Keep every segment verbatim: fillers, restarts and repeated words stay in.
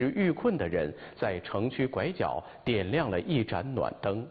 遇困的人在城区拐角点亮了一盏暖灯。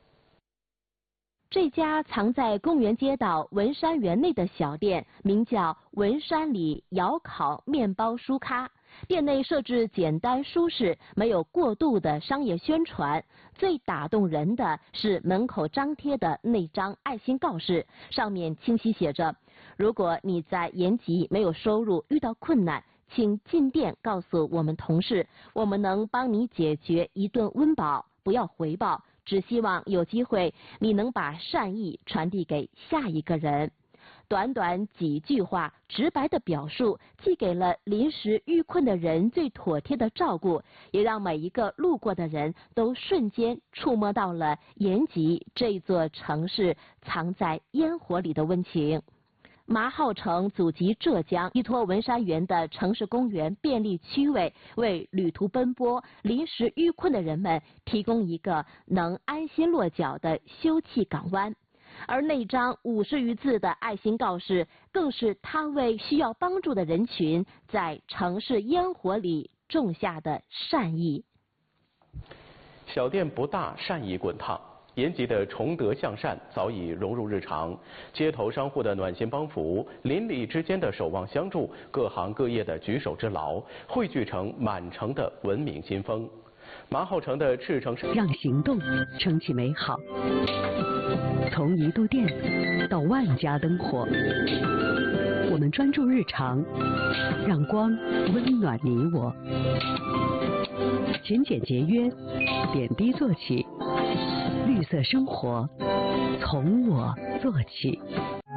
这家藏在公园街道文山园内的小店，名叫文山里窑烤面包书咖。店内设置简单舒适，没有过度的商业宣传。最打动人的是门口张贴的那张爱心告示，上面清晰写着：如果你在延吉没有收入，遇到困难，请进店告诉我们同事，我们能帮你解决一顿温饱，不要回报，只希望有机会你能把善意传递给下一个人。短短几句话，直白的表述，既给了临时遇困的人最妥帖的照顾，也让每一个路过的人都瞬间触摸到了延吉这座城市藏在烟火里的温情。麻号城祖籍浙江，依托文山园的城市公园便利区位，为旅途奔波、临时遇困的人们提供一个能安心落脚的休憩港湾。而那张五十余字的爱心告示，更是他为需要帮助的人群在城市烟火里种下的善意。 小店不大，善意滚烫。延吉的崇德向善早已融入日常，街头商户的暖心帮扶，邻里之间的守望相助，各行各业的举手之劳，汇聚成满城的文明新风。麻号城的赤城山， 让行动撑起美好。从一度电到万家灯火，我们专注日常，让光温暖你我。勤俭节约，点滴做起，绿色生活从我做起。